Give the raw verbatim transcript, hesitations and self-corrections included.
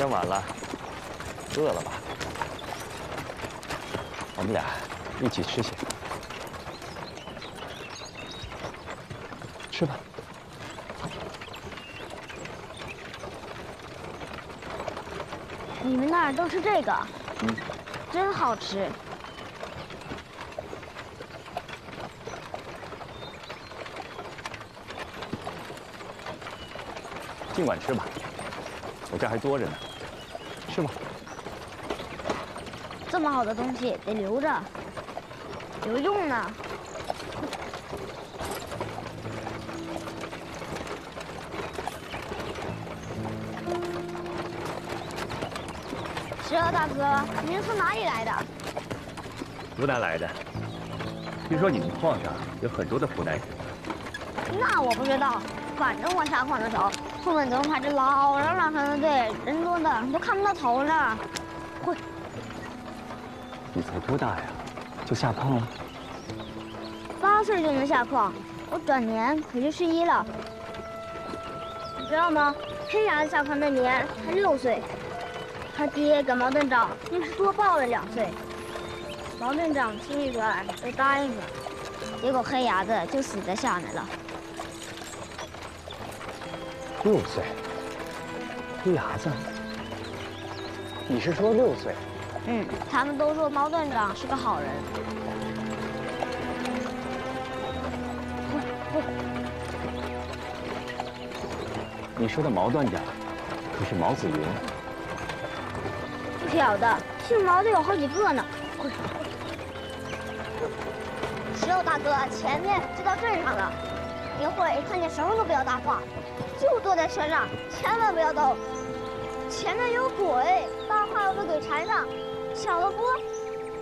天晚了，饿了吧？我们俩一起吃些，吃吧。 你们那儿都吃这个？ 嗯， 真好吃。 尽管吃吧，我这还多着呢。吃吧。 这么好的东西得留着，有用呢。石头大哥，您从哪里来的？ 湖南来的。听说你们矿上有很多的湖南人。 那我不知道，反正我下矿的时候。 后面总排着老长老长的队，人多的都看不到头呢。会， 你才多大呀？就下矿了？ 八岁就能下矿，我转年可就十一了。你知道吗？黑牙下矿那年才六岁，他爹跟毛队长硬是多报了两岁。毛队长听一转就答应了，结果黑牙子就死在下面了。 六岁，黑牙子，你是说六岁？ 嗯，他们都说毛队长是个好人。 你说的毛段长，可是毛子云？ 不晓得，姓毛的有好几个呢。快！石头大哥，前面就到镇上了，一会儿看见什么都不要搭话。 就坐在车上，千万不要动。前面有鬼，大话要被鬼缠上，小的不